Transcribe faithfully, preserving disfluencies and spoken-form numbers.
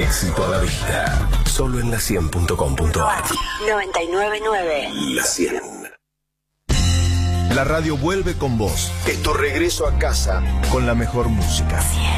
Éxito a la vista. Solo en la cien punto com punto ar. noventa y nueve punto nueve. La cien. La radio vuelve con vos. Es tu regreso a casa con la mejor música.